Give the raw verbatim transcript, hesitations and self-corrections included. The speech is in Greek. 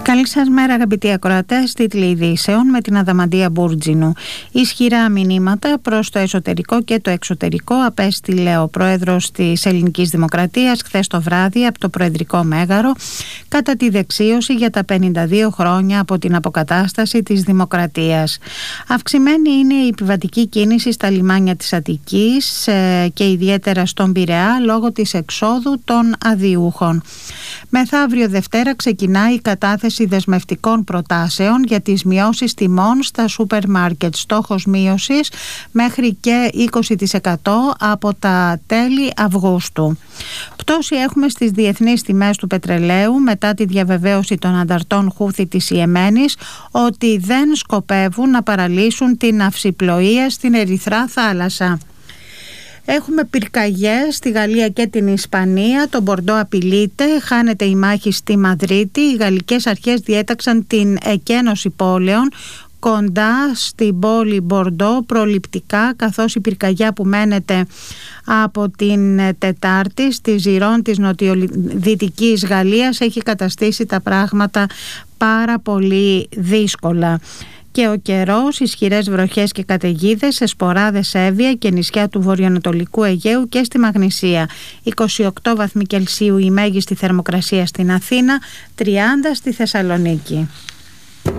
Καλή σας μέρα, αγαπητοί ακροατές. Τίτλοι ειδήσεων με την Αδαμαντία Μπούρτζινου. Ισχυρά μηνύματα προς το εσωτερικό και το εξωτερικό απέστειλε ο πρόεδρος της Ελληνικής Δημοκρατίας χθες το βράδυ από το Προεδρικό Μέγαρο κατά τη δεξίωση για τα πενήντα δύο χρόνια από την αποκατάσταση της Δημοκρατίας. Αυξημένη είναι η επιβατική κίνηση στα λιμάνια της Αττικής και ιδιαίτερα στον Πειραιά λόγω της εξόδου των αδειούχων. Μεθαύριο Δευτέρα ξεκινάει η κατάθεση δεσμευτικών προτάσεων για τις μειώσεις τιμών στα σούπερ μάρκετ. Στόχος μείωσης μέχρι και είκοσι τοις εκατό από τα τέλη Αυγούστου. Πτώση έχουμε στις διεθνείς τιμές του πετρελαίου μετά τη διαβεβαίωση των ανταρτών Χούθη της Ιεμένης ότι δεν σκοπεύουν να παραλύσουν την ναυσιπλοεία στην Ερυθρά θάλασσα. Έχουμε πυρκαγιές στη Γαλλία και την Ισπανία. Το Μπορντό απειλείται, χάνεται η μάχη στη Μαδρίτη. Οι γαλλικές αρχές διέταξαν την εκένωση πόλεων κοντά στην πόλη Μπορντό προληπτικά, καθώς η πυρκαγιά που μένεται από την Τετάρτη στη Ζιρόν της νοτιοδυτικής Γαλλίας έχει καταστήσει τα πράγματα πάρα πολύ δύσκολα. Και ο καιρός, ισχυρές βροχές και καταιγίδες σε σποράδες Εύβοια και νησιά του βορειοανατολικού Αιγαίου και στη Μαγνησία. είκοσι οκτώ βαθμοί Κελσίου η μέγιστη θερμοκρασία στην Αθήνα, τριάντα στη Θεσσαλονίκη.